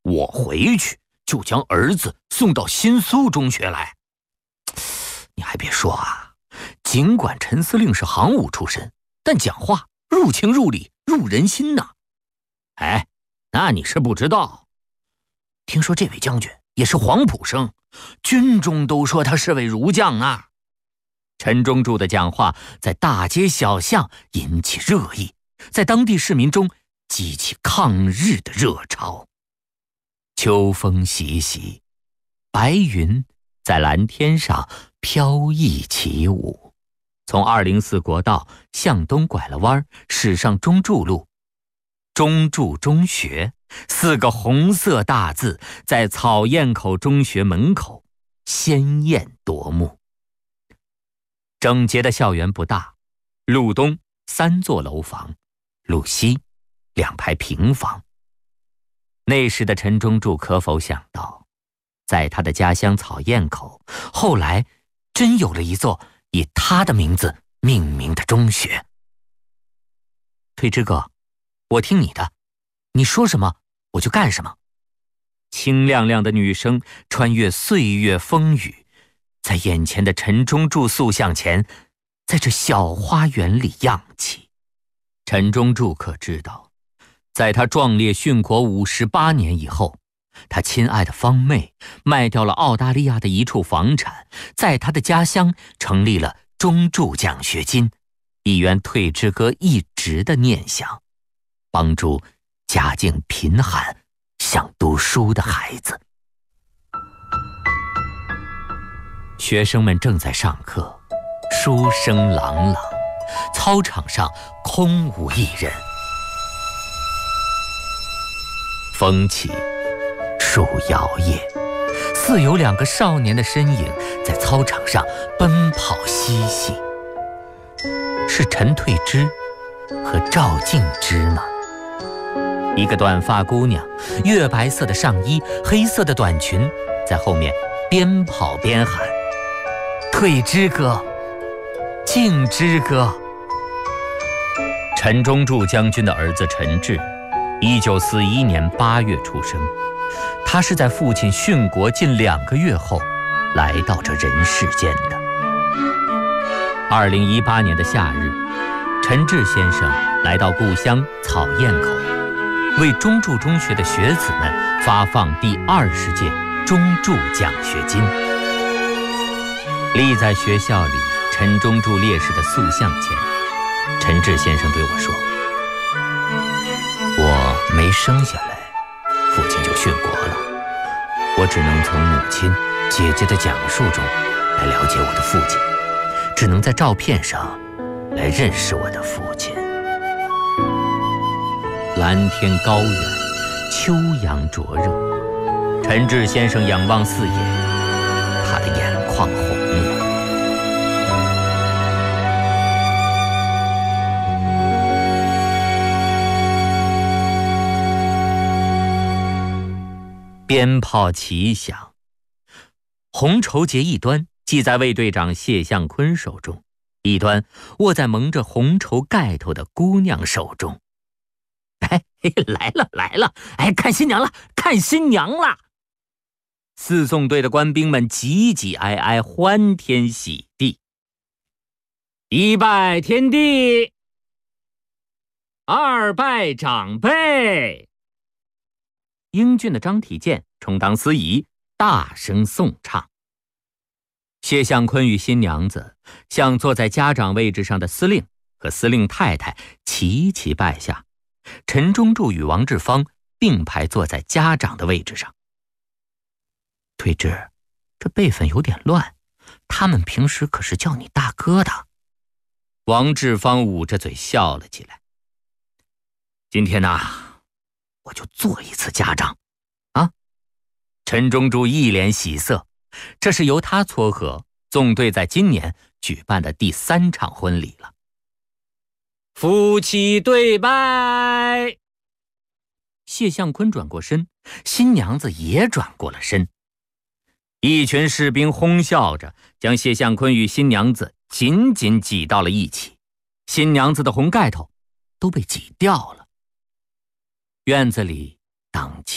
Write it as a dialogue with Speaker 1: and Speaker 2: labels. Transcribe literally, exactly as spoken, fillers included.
Speaker 1: 我回去就将儿子送到新苏中学来。你还别说啊，尽管陈司令是行伍出身，但讲话入情入理，入人心呐。哎，那你是不知道，听说这位将军也是黄埔生，军中都说他是位儒将啊。陈忠柱的讲话在大街小巷引起热议，在当地市民中激起抗日的热潮。秋风习习，白云在蓝天上飘逸起舞。从二零四国道向东拐了弯，驶上中柱路，中柱中学四个红色大字在草堰口中学门口鲜艳夺目。整洁的校园不大，路东三座楼房，路西两排平房。那时的陈忠柱可否想到，在他的家乡草堰口，后来真有了一座以他的名字命名的中学。退之哥，我听你的，你说什么我就干什么。清亮亮的女声穿越岁月风雨，在眼前的陈忠柱塑像前，在这小花园里漾起。陈忠柱可知道，在他壮烈殉国五十八年以后，他亲爱的芳妹卖掉了澳大利亚的一处房产，在他的家乡成立了忠柱奖学金，以圆退之哥一直的念想，帮助家境贫寒想读书的孩子。学生们正在上课，书声朗朗，操场上空无一人。风起，树摇曳，似有两个少年的身影在操场上奔跑嬉戏。是陈退之和赵静之吗？一个短发姑娘，月白色的上衣，黑色的短裙，在后面边跑边喊：退之哥，静之哥。陈忠柱将军的儿子陈志，一九四一年八月出生。他是在父亲殉国近两个月后来到这人世间的。二零一八年的夏日，陈志先生来到故乡草堰口，为忠柱中学的学子们发放第二十届忠柱奖学金。立在学校里陈忠柱烈士的塑像前，陈志先生对我说：我没生下来，父亲就殉国了，我只能从母亲、姐姐的讲述中来了解我的父亲，只能在照片上来认识我的父亲。蓝天高远，秋阳灼热，陈志先生仰望四野，他的眼眶红了。鞭炮齐响，红绸节一端系在卫队长谢向坤手中，一端握在蒙着红绸盖头的姑娘手中。哎，来了来了，哎，看新娘了，看新娘了！四纵队的官兵们挤挤挨挨，欢天喜地。一拜天地，二拜长辈。英俊的张体健充当司仪，大声颂唱。谢向坤与新娘子向坐在家长位置上的司令和司令太太齐齐拜下，陈忠柱与王志芳并排坐在家长的位置上。退之，这辈分有点乱，他们平时可是叫你大哥的。王志芳捂着嘴笑了起来。今天呢，我就做一次家长啊！陈忠柱一脸喜色，这是由他撮合纵队在今年举办的第三场婚礼了。夫妻对拜。谢向坤转过身，新娘子也转过了身。一群士兵哄笑着将谢向坤与新娘子紧紧挤到了一起，新娘子的红盖头都被挤掉了。院子里荡起